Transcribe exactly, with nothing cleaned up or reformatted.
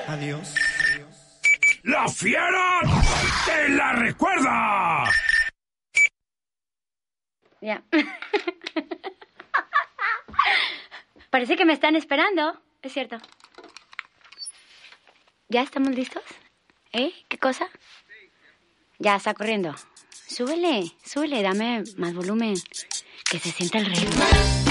Adiós. ¡La fiera te la recuerda! Ya. Parece que me están esperando. Es cierto. ¿Ya estamos listos? ¿Eh? ¿Qué cosa? Ya está corriendo. Súbele, súbele, dame más volumen. Que se sienta el ritmo.